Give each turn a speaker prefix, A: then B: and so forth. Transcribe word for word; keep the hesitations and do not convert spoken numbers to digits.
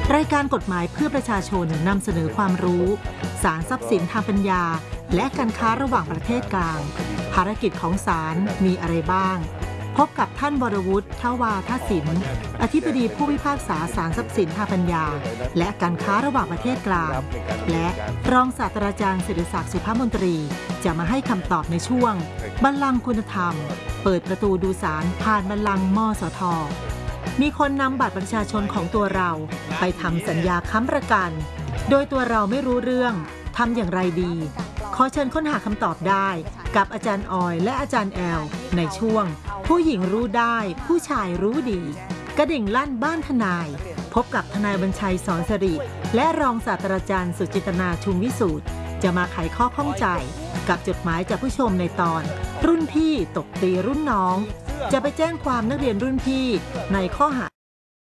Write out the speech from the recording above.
A: รายการกฎหมายเพื่อประชาชนนำเสนอความรู้ศาลทรัพย์สินทางปัญญาและการค้าระหว่างประเทศกลางภารกิจของศาลมีอะไรบ้างพบกับท่านวรวุฒิทวาทศิลป์อธิบดีผู้พิพากษาศาลทรัพย์สินทางปัญญาและการค้าระหว่างประเทศกลางและรองศาสตราจารย์ศิริศักดิ์สุภมนตรีจะมาให้คำตอบในช่วงบัลลังก์คุณธรรมเปิดประตูดูศาลผ่านบัลลังก์มสท.มีคนนำบัตรประชาชนของตัวเราไปทำสัญญาค้ำประกันโดยตัวเราไม่รู้เรื่องทำอย่างไรดีขอเชิญค้นหาคำตอบได้กับอาจารย์ออยและอาจารย์แอลในช่วงผู้หญิงรู้ได้ผู้ชายรู้ดีกระดิ่งลั่นบ้านทนายพบกับทนายบัญชัยสอนสิริและรองศาสตราจารย์สุจิตนาชุมวิสูตรจะมาไขข้อข้องใจกับจดหมายจากผู้ชมในตอนรุ่นพี่ตบตีรุ่นน้องจะไปแจ้งความนักเรียนรุ่นพี่ในข้อหา